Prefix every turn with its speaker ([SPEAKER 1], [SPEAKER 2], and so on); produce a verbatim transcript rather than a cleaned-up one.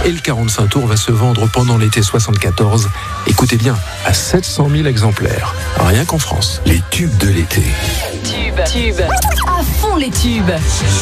[SPEAKER 1] Et le quarante-cinq tours va se vendre pendant l'été soixante-quatorze. Écoutez bien, à sept cent mille exemplaires. Rien qu'en France.
[SPEAKER 2] Les tubes de l'été.
[SPEAKER 3] Tube, tube. À fond les tubes.